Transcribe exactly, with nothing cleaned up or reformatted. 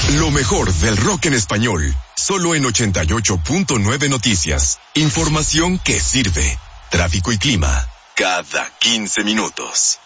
Lo mejor del rock en español, solo en ochenta y ocho punto nueve Noticias. Información que sirve. Tráfico y clima, cada quince minutos.